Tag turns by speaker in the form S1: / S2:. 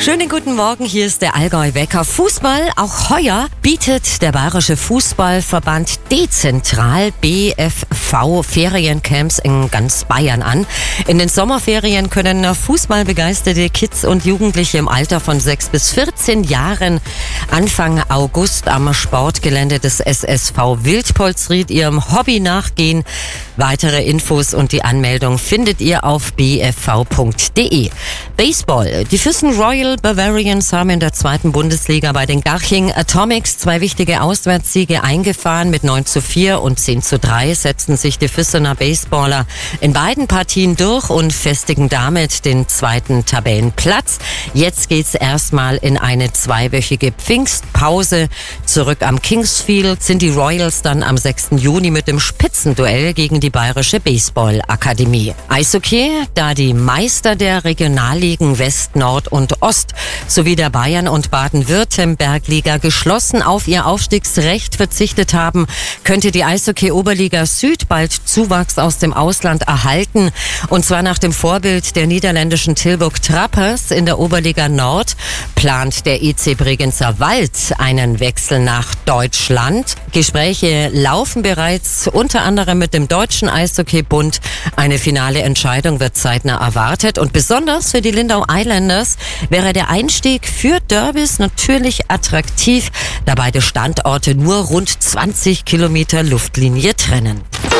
S1: Schönen guten Morgen, hier ist der Allgäu-Wecker. Fußball, auch heuer bietet der Bayerische Fußballverband dezentral BFV Feriencamps in ganz Bayern an. In den Sommerferien können fußballbegeisterte Kids und Jugendliche im Alter von 6 bis 14 Jahren Anfang August am Sportgelände des SSV Wildpolsried ihrem Hobby nachgehen. Weitere Infos und die Anmeldung findet ihr auf bfv.de. Baseball. Die Füssen Royal Bavarians haben in der 2. Bundesliga bei den Garching Atomics 2 wichtige Auswärtssiege eingefahren. Mit 9:4 und 10:3 setzten sich die Füssener Baseballer in beiden Partien durch und festigen damit den 2. Tabellenplatz. Jetzt geht's erstmal in eine 2-wöchige Pfingstpause. Zurück am Kingsfield sind die Royals dann am 6. Juni mit dem Spitzenduell gegen die Bayerische Baseball-Akademie. Eishockey, da die Meister der Regionalligen West, Nord und Ost sowie der Bayern- und Baden-Württemberg-Liga geschlossen auf ihr Aufstiegsrecht verzichtet haben, könnte die Eishockey-Oberliga Süd bald Zuwachs aus dem Ausland erhalten. Und zwar nach dem Vorbild der niederländischen Tilburg Trappers in der Oberliga Nord plant der EC Bregenzer Wald einen Wechsel nach Deutschland. Gespräche laufen bereits unter anderem mit dem Deutschen Eishockeybund. Eine finale Entscheidung wird zeitnah erwartet. Und besonders für die Lindau Islanders wäre der Einstieg für Derbys natürlich attraktiv, da beide Standorte nur rund 20 Kilometer Luftlinie trennen.